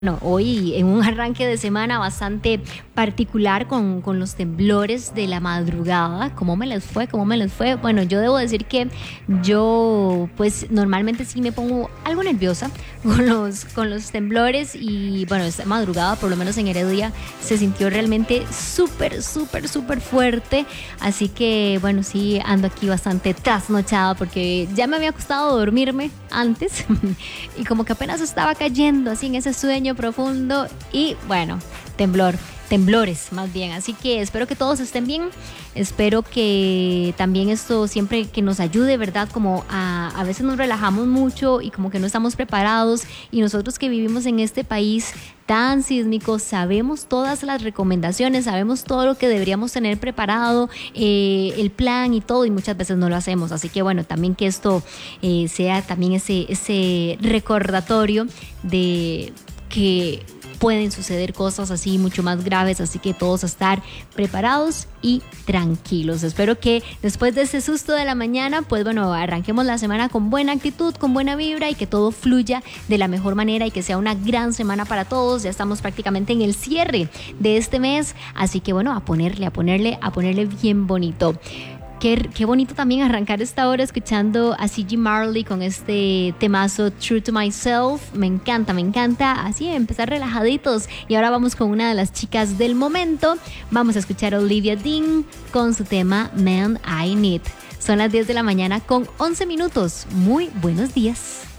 Bueno, hoy en un arranque de semana bastante particular con los temblores de la madrugada. ¿Cómo me les fue? ¿Cómo me les fue? Bueno, yo debo decir que yo pues normalmente sí me pongo algo nerviosa con los temblores y bueno, esta madrugada por lo menos en Heredia se sintió realmente súper fuerte. Así que bueno, sí ando aquí bastante trasnochada porque ya me había costado dormirme antes y como que apenas estaba cayendo así en ese sueño profundo y bueno, temblores más bien, así que espero que todos estén bien, espero que también esto siempre que nos ayude, ¿verdad? Como a veces nos relajamos mucho y como que no estamos preparados y nosotros que vivimos en este país tan sísmico, sabemos todas las recomendaciones, sabemos todo lo que deberíamos tener preparado, el plan y todo y muchas veces no lo hacemos, así que bueno, también que esto sea también ese recordatorio de que pueden suceder cosas así mucho más graves, así que todos a estar preparados y tranquilos. Espero que después de ese susto de la mañana, pues bueno, arranquemos la semana con buena actitud, con buena vibra y que todo fluya de la mejor manera y que sea una gran semana para todos. Ya estamos prácticamente en el cierre de este mes, así que bueno, a ponerle bien bonito. Qué bonito también arrancar esta hora escuchando a C.G. Marley con este temazo True to Myself. Me encanta. Así empezar relajaditos. Y ahora vamos con una de las chicas del momento. Vamos a escuchar a Olivia Dean con su tema Man I Need. Son las 10 de la mañana con 11 minutos. Muy buenos días.